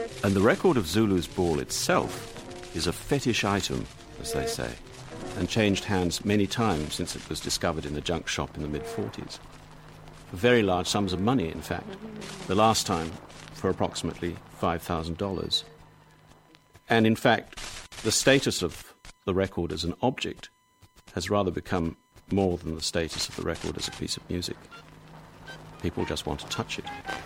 And the record of Zulu's Ball itself is a fetish item, as they say, and changed hands many times since it was discovered in a junk shop in the mid-40s. For very large sums of money, in fact. The last time for approximately $5,000. And in fact, the status of the record as an object has rather become more than the status of the record as a piece of music. People just want to touch it.